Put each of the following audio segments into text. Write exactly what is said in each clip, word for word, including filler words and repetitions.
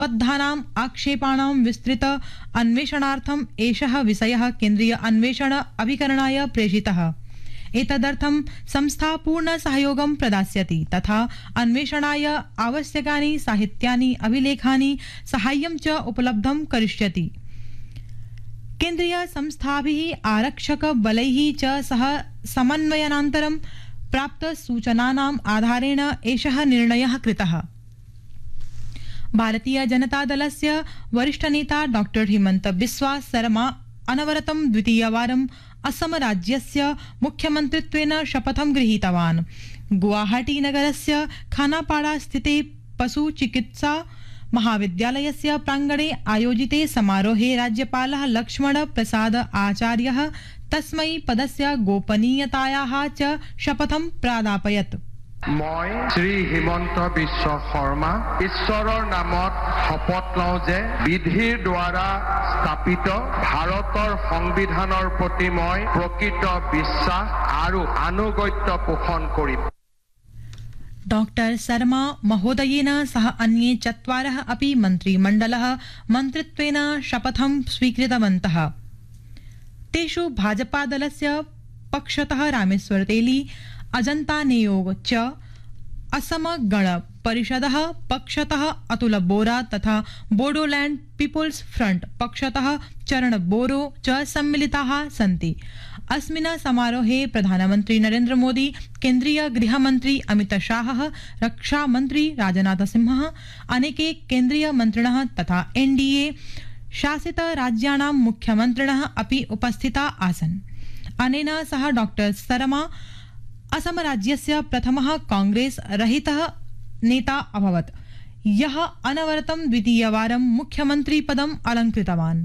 बद्धानाम् आक्षेपाणां विस्तृत अन्वेषणार्थम् एषः विषयः केन्द्रीय अन्वेषण अभिकरणाय प्रेषितः। एतदर्थं संस्था पूर्ण सहयोगं प्रदास्यति तथा अन्वेषणाय आवश्यकानि साहित्यानि अभिलेखानि साहाय्यं च उपलब्धं करिष्यति। केन्द्रीय संस्थाभिः आरक्षक बलैः च सह समन्वयनान्तरं प्राप्त सूचनानाम् आधारेण एषः निर्णयः कृतः। भारतीय जनता दलस्य वरिष्ठ नेता डॉक्टर हिमंत बिस्वा शर्मा अनवरतं द्वितीयवारम् असम राज्यस्य मुख्यमन्त्रित्वेन शपथं गृहीतवान्। गुवाहाटी नगरस्य खानापाड़ा स्थिते पशु चिकित्सा महाविद्यालयस्य प्राङ्गणे आयोजिते समारोहे राज्यपालः लक्ष्मण प्रसाद आचार्यः तस्मै पदस्य गोपनीयतायाः च शपथं प्रादापयत्। মই শ্ৰী হিমন্ত বিশ্ব শৰ্মা ঈশ্বৰৰ নামত শপত লওঁ যে বিধিৰ দ্বাৰা স্থাপিত ভাৰতৰ সংবিধানৰ প্ৰতি মই প্ৰকৃত বিশ্বাস আৰু আনুগত্য পোষণ কৰিম। डॉक्टर शर्मा महोदयेन सह अन्ये चत्वारः अपि मन्त्रिमण्डलः मन्त्रित्वेन शपथं स्वीकृतवन्तः। तेषु भाजपादलस्य पक्षतः रामेश्वर तेली, अजंता नेयोग च, असम गण परिषदः पक्षतः अतुल बोरा तथा बोडोलैंड पीपुल्स फ्रंट पक्षतः चरण बोरो च सम्मिलिताः सन्ति। अस्मिन् समारोहे प्रधानमन्त्री नरेन्द्र मोदी, केन्द्रीय गृहमन्त्री अमित शाहः, रक्षा मन्त्री राजनाथ सिंहः, अनेके केन्द्रीय मन्त्रिणः तथा एनडीए शासित राज्याणां मुख्यमन्त्रिणः अपि उपस्थिता आसन्। अनेन सह डॉक्टर शर्मा असम राज्यस्य प्रथमः कांग्रेस रहितः नेता अभवत्, यः अनवरतं द्वितीयवारं मुख्यमन्त्री पदम् अलङ्कृतवान्।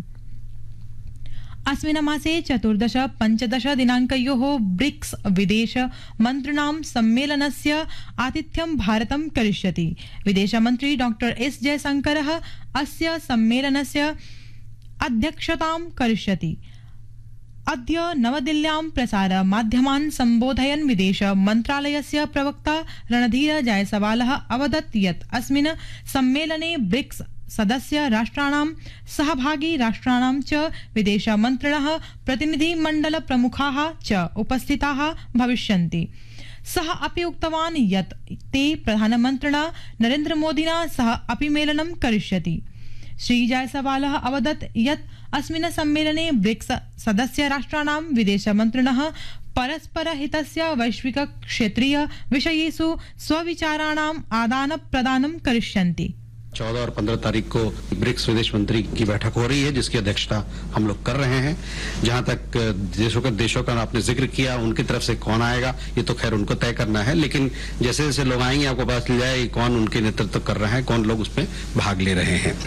अस्मिन् मासे चतुर्दश पञ्चदश दिनाङ्कयोः ब्रिक्स विदेश मन्त्रिणां सम्मेलनस्य आतिथ्यं भारतं करिष्यति। विदेशमन्त्री डॉक्टर एस जयशंकरः अस्य सम्मेलनस्य अध्यक्षतां करिष्यति। अद्य नवदिल्ल्यां प्रसार माध्यमान् सम्बोधयन् विदेश मन्त्रालयस्य प्रवक्ता रणधीर जायसवालः अवदत् यत् अस्मिन् सम्मेलने ब्रिक्स सदस्य राष्ट्राणां सहभागी राष्ट्राणां च विदेश मन्त्रिणः प्रतिनिधिमण्डल प्रमुखाः च उपस्थिताः भविष्यन्ति। सः अपि उक्तवान् यत् ते प्रधानमन्त्रिणा नरेन्द्र मोदिना सह अपि मेलनं करिष्यति। श्री जायसवालः अवदत् यत् अस्मिन् सम्मेलने ब्रिक्स सदस्य राष्ट्राणां विदेशमन्त्रिणः परस्पर हितस्य वैश्विक क्षेत्रीय विषयेषु स्वविचाराणाम् आदान प्रदानं करिष्यन्ति। चौदह और पंद्रह तारीख को ब्रिक्स विदेश मंत्री की बैठक हो रही है, जिसकी अध्यक्षता हम लोग कर रहे हैं। जहां तक देशों का देशों का आपने जिक्र किया, उनकी तरफ से कौन आएगा ये तो खैर उनको तय करना है, लेकिन जैसे जैसे लोग आएंगे आपको पता चल जाए कौन उनके नेतृत्व कर रहा है, कौन लोग उसमें भाग ले रहे हैं।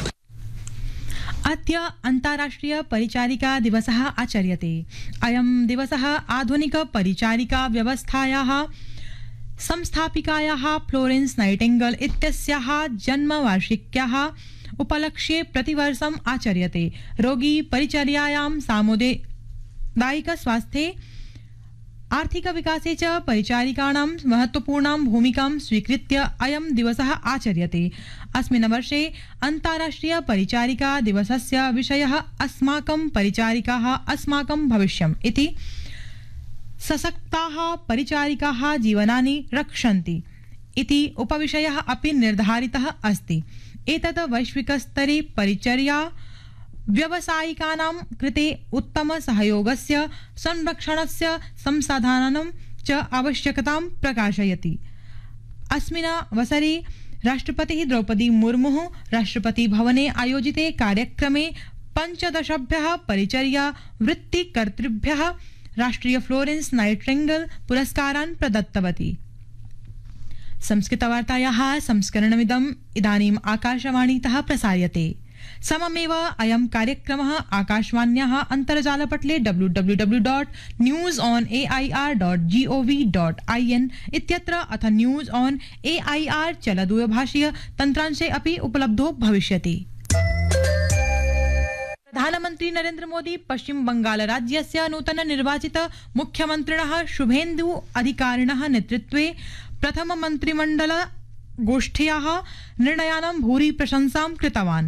अद्य अन्ताराष्ट्रिय परिचारिका दिवसः आचर्यते। अयं दिवसः आधुनिक परिचारिका व्यवस्थायाः संस्थापिकायाः फ्लोरेंस नाइटिंगेल इत्यस्याः जन्मवार्षिक्याः उपलक्ष्ये प्रतिवर्षम् आचर्यते। रोगी परिचर्यायां सामुदायिक स्वास्थ्ये आर्थिक विकासे च परिचारिकाणां महत्वपूर्णां भूमिकां स्वीकृत्य अयं दिवसः आचर्यते। अस्मिन् वर्षे अन्ताराष्ट्रिय परिचारिका दिवसस्य विषयः अस्माकं परिचारिकाः अस्माकं भविष्यम् इति। सशक्ताः परिचारिकाः जीवनानि रक्षन्ति इति उपविषयः अपि निर्धारितः अस्ति। एतत् वैश्विकस्तरे परिचर्या व्यावसायिकानां कृते उत्तम सहयोगस्य संरक्षणस्य संसाधनानां च आवश्यकतां प्रकाशयति। अस्मिन् अवसरे राष्ट्रपतिः द्रौपदी मुर्मुः राष्ट्रपति भवने आयोजिते कार्यक्रमे पञ्चदशभ्यः परिचर्या वृत्तिकर्तृभ्यः राष्ट्रिय फ्लोरेंस नाइटिंगेल पुरस्कारान् प्रदत्तवती। संस्कृतवार्तायाः संस्करणमिदम् इदानीम् आकाशवाणीतः प्रसार्यते। सममेव अयं कार्यक्रमः आकाशवाण्याः अन्तर्जालपटले W W W dot news on A I R dot G O V dot I N इत्यत्र अथ news on A I R चलदूरभाषीय तन्त्रांशे अपि उपलब्धो भविष्यति। प्रधानमन्त्री नरेन्द्र मोदी पश्चिम बंगाल राज्यस्य नूतन निर्वाचित मुख्यमन्त्रिणः शुभेन्दु अधिकारिणः नेतृत्वे प्रथम मन्त्रिमण्डल गोष्ठ्याः निर्णयानां भूरि प्रशंसां कृतवान्।